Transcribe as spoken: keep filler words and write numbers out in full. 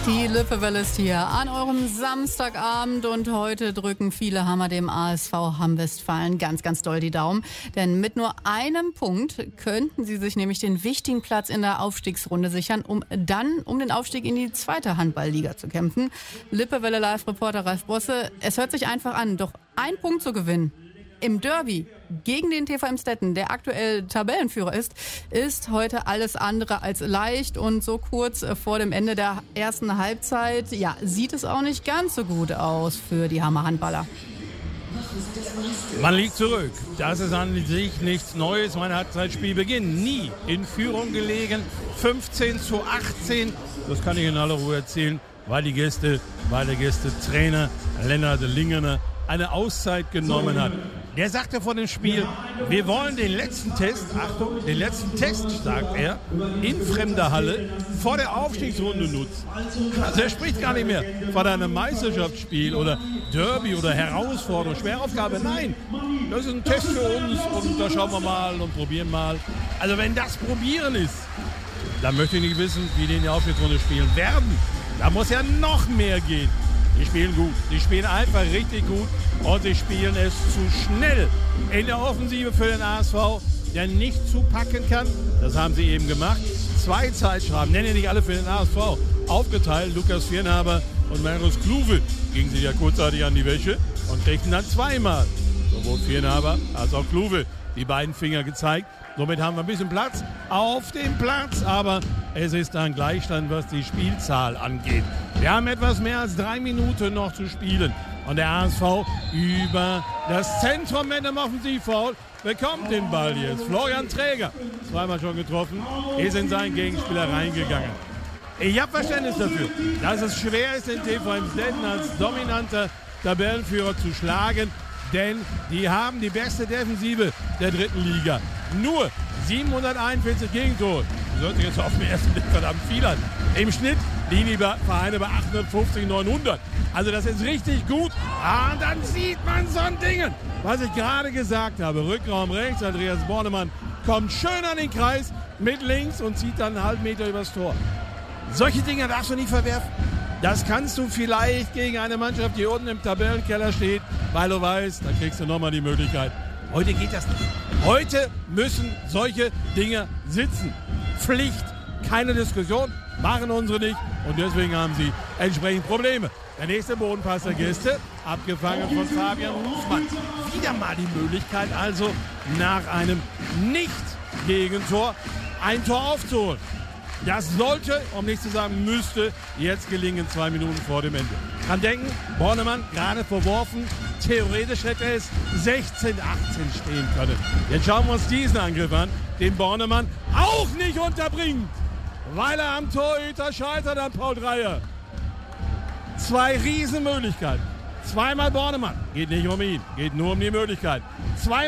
Die Lippewelle ist hier an eurem Samstagabend und heute drücken viele Hammer dem A S V Hamm-Westfalen ganz, ganz doll die Daumen. Denn mit nur einem Punkt könnten sie sich nämlich den wichtigen Platz in der Aufstiegsrunde sichern, um dann um den Aufstieg in die zweite Handballliga zu kämpfen. Lippewelle Live-Reporter Ralf Bosse, es hört sich einfach an, doch ein Punkt zu gewinnen im Derby gegen den T V Emstetten, der aktuell Tabellenführer ist, ist heute alles andere als leicht. Und so kurz vor dem Ende der ersten Halbzeit, ja, sieht es auch nicht ganz so gut aus für die Hammer Handballer. Man liegt zurück. Das ist an sich nichts Neues. Man hat seit Spielbeginn nie in Führung gelegen. fünfzehn zu achtzehn. Das kann ich in aller Ruhe erzählen, weil die Gäste, weil der Gästetrainer Lennart Lingener eine Auszeit genommen hat. Der sagte vor dem Spiel, wir wollen den letzten Test, Achtung, den letzten Test, sagt er, in fremder Halle vor der Aufstiegsrunde nutzen. Also er spricht gar nicht mehr von einem Meisterschaftsspiel oder Derby oder Herausforderung, Schweraufgabe. Nein, das ist ein Test für uns und da schauen wir mal und probieren mal. Also wenn das Probieren ist, dann möchte ich nicht wissen, wie die in der Aufstiegsrunde spielen werden. Da muss ja noch mehr gehen. Die spielen gut. Die spielen einfach richtig gut und sie spielen es zu schnell in der Offensive für den A S V, der nicht zupacken kann. Das haben sie eben gemacht. Zwei Zeitstrafen, nenne ich nicht alle für den A S V, aufgeteilt. Lukas Viernhaber und Marius Kluwe gingen sich ja kurzzeitig an die Wäsche und kriegten dann zweimal, sowohl Viernhaber als auch Kluwe, die beiden Finger gezeigt. Somit haben wir ein bisschen Platz auf dem Platz, aber es ist ein Gleichstand, was die Spielzahl angeht. Wir haben etwas mehr als drei Minuten noch zu spielen. Und der A S V über das Zentrum mit einem Offensivfoul bekommt den Ball jetzt. Florian Träger, zweimal schon getroffen, ist in seinen Gegenspieler reingegangen. Ich habe Verständnis dafür, dass es schwer ist, den T V Emstetten als dominanter Tabellenführer zu schlagen. Denn die haben die beste Defensive der dritten Liga. Nur siebenhunderteinundvierzig Gegentore. Das hört sich jetzt auf den ersten Blick verdammt viel an. Im Schnitt liegen die Vereine bei achthundertfünfzig, neunhundert. Also das ist richtig gut. Ah, und dann sieht man so ein Ding, was ich gerade gesagt habe. Rückraum rechts, Andreas Bornemann kommt schön an den Kreis mit links und zieht dann einen halben Meter übers Tor. Solche Dinge darfst du nicht verwerfen. Das kannst du vielleicht gegen eine Mannschaft, die unten im Tabellenkeller steht, weil du weißt, da kriegst du nochmal die Möglichkeit. Heute geht das nicht. Heute müssen solche Dinge sitzen. Pflicht, keine Diskussion, machen unsere nicht und deswegen haben sie entsprechend Probleme. Der nächste Bodenpass der Gäste, abgefangen von Fabian Hufmann. Wieder mal die Möglichkeit also, nach einem Nicht-Gegentor ein Tor aufzuholen. Das sollte, um nicht zu sagen müsste, jetzt gelingen, zwei Minuten vor dem Ende. Dran denken, Bornemann gerade verworfen. Theoretisch hätte es sechzehn, achtzehn stehen können. Jetzt schauen wir uns diesen Angriff an, den Bornemann auch nicht unterbringt, weil er am Torhüter scheitert an Paul Dreier. Zwei Riesenmöglichkeiten. Zweimal Bornemann. Geht nicht um ihn, geht nur um die Möglichkeit. Zwei